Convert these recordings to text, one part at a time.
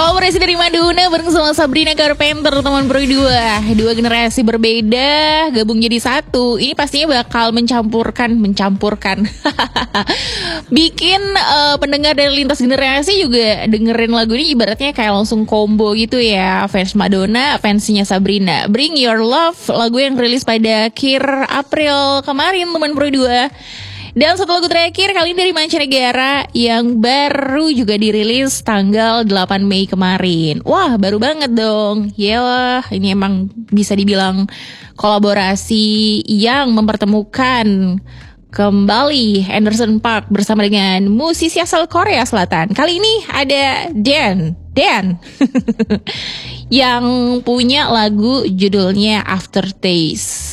Kolaborasi dari Madonna bareng sama Sabrina Carpenter, teman pro dua generasi berbeda gabung jadi satu. Ini pastinya bakal mencampurkan bikin pendengar dari lintas generasi juga dengerin lagu ini ibaratnya kayak langsung combo gitu ya. Fans Madonna, fansnya Sabrina. Bring Your Love, lagu yang rilis pada akhir April kemarin, teman pro 2. Dan satu lagu terakhir kali ini dari mancanegara yang baru juga dirilis tanggal 8 Mei kemarin. Wah, baru banget dong. Ya, ini emang bisa dibilang kolaborasi yang mempertemukan kembali Anderson .Paak bersama dengan musisi asal Korea Selatan. Kali ini ada Dan yang punya lagu judulnya Aftertaste.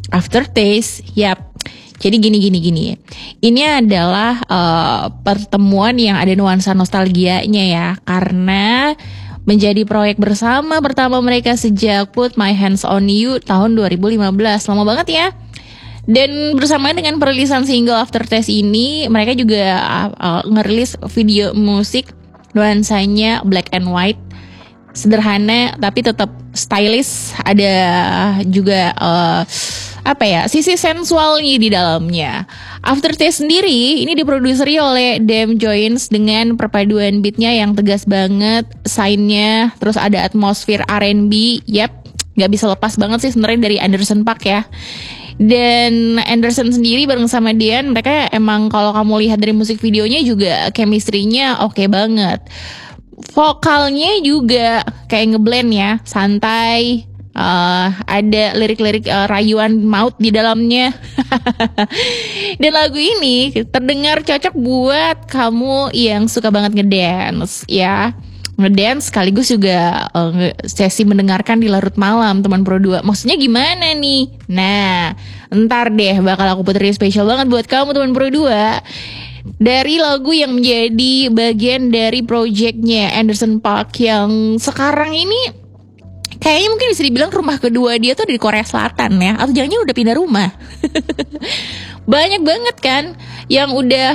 Yap. Jadi gini. Ini adalah pertemuan yang ada nuansa nostalgianya ya, karena menjadi proyek bersama pertama mereka sejak Put My Hands On You tahun 2015. Lama banget ya. Dan bersamaan dengan perilisan single Aftertaste ini, mereka juga ngerilis video musik nuansanya black and white, sederhana tapi tetap stylish. Ada juga sisi sensualnya di dalamnya. Aftertaste sendiri ini diproduseri oleh Dam Jones dengan perpaduan beatnya yang tegas banget, sign-nya, terus ada atmosfer R&B. Yap, gak bisa lepas banget sih sebenarnya dari Anderson .Paak ya. Dan Anderson sendiri bareng sama Dian, mereka emang kalau kamu lihat dari musik videonya juga chemistry-nya oke banget. Vokalnya juga kayak ngeblend ya, santai. Ada lirik-lirik rayuan maut di dalamnya. Dan lagu ini terdengar cocok buat kamu yang suka banget ngedance ya. Ngedance sekaligus juga sesi mendengarkan di larut malam, teman pro 2. Maksudnya gimana nih? Nah, ntar deh bakal aku puterin spesial banget buat kamu teman pro 2. Dari lagu yang menjadi bagian dari projectnya Anderson .Paak yang sekarang ini kayaknya mungkin bisa dibilang rumah kedua dia tuh di Korea Selatan ya. Atau jangan-jangan udah pindah rumah. Banyak banget kan yang udah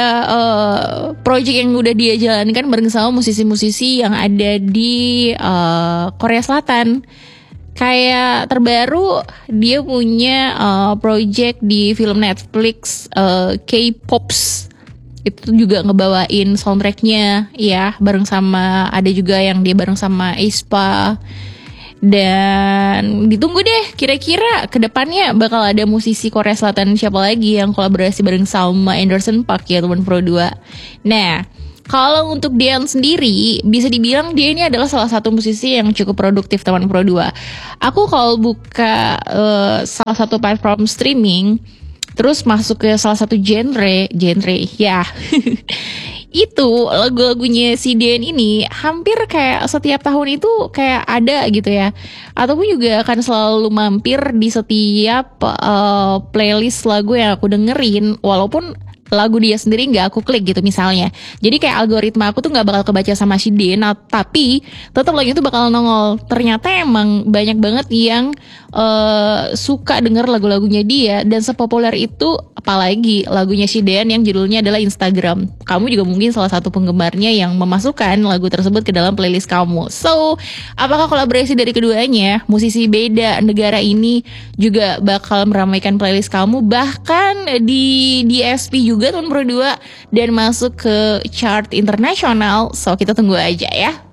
project yang udah dia jalankan bareng sama musisi-musisi yang ada di Korea Selatan. Kayak terbaru dia punya project di film Netflix K-Pops. Itu juga ngebawain soundtracknya ya, bareng sama ada juga yang dia bareng sama aespa. Dan ditunggu deh kira-kira kedepannya bakal ada musisi Korea Selatan siapa lagi yang kolaborasi bareng sama Anderson .Paak ya teman pro 2. Nah, kalau untuk Dian sendiri bisa dibilang dia ini adalah salah satu musisi yang cukup produktif teman pro 2. Aku kalau buka salah satu platform streaming terus masuk ke salah satu genre ya. Itu lagu-lagunya si Dian ini hampir kayak setiap tahun itu kayak ada gitu ya. Ataupun juga akan selalu mampir di setiap playlist lagu yang aku dengerin, walaupun lagu dia sendiri gak aku klik gitu misalnya. Jadi kayak algoritma aku tuh gak bakal kebaca sama si Dian, tapi tetap lagu itu bakal nongol. Ternyata emang banyak banget yang suka denger lagu-lagunya dia. Dan sepopuler itu apalagi lagunya si Dian yang judulnya adalah Instagram. Kamu juga mungkin salah satu penggemarnya yang memasukkan lagu tersebut ke dalam playlist kamu. So, apakah kolaborasi dari keduanya, musisi beda negara ini juga bakal meramaikan playlist kamu, bahkan di DSP juga tahun pro 2 dan masuk ke chart internasional? So, kita tunggu aja ya.